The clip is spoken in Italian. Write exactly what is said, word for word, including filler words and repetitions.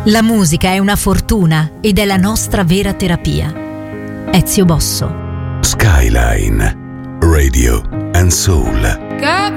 La musica è una fortuna ed è la nostra vera terapia. Ezio Bosso. Skyline Radio and Soul.